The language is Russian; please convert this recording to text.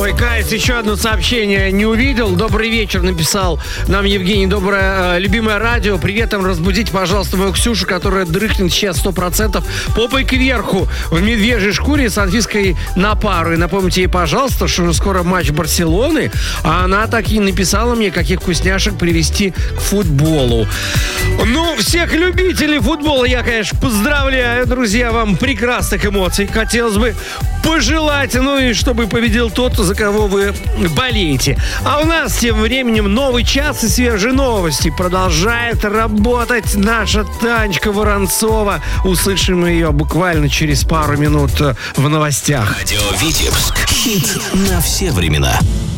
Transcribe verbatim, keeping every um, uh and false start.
Ой, Кайс, еще одно сообщение не увидел. Добрый вечер, написал нам Евгений. Доброе, э, любимое радио. Привет, там разбудите, пожалуйста, мою Ксюшу, которая дрыхнет сейчас сто процентов попой кверху в медвежьей шкуре с отпиской на пару. И напомните ей, пожалуйста, что скоро матч Барселоны, а она так и написала мне, каких вкусняшек привезти к футболу. Ну, всех любителей футбола я, конечно, поздравляю, друзья, вам прекрасных эмоций. Хотелось бы пожелать, ну и чтобы победил тот, за кого вы болеете. А у нас тем временем новый час и свежие новости. Продолжает работать наша Танечка Воронцова. Услышим ее буквально через пару минут в новостях. Радио Витебск. Хит на все времена.